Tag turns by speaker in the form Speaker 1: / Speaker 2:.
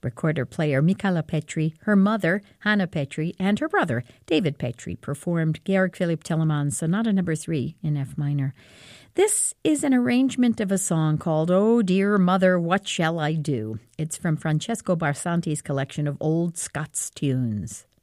Speaker 1: Recorder player Michala Petri, her mother, Hannah Petri, and her brother, David Petri, performed Georg Philipp Telemann's Sonata No. 3 in F minor. This is an arrangement of a song called "Oh Dear Mother, What Shall I Do?" It's from Francesco Barsanti's collection of old Scots tunes.